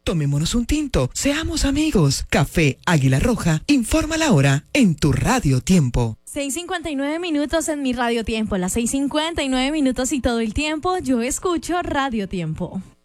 Tomémonos un tinto, seamos amigos. Café Águila Roja, informa la hora en tu Radio Tiempo. 6:59 minutos en mi Radio Tiempo, las 6:59 minutos y todo el tiempo yo escucho Radio Tiempo.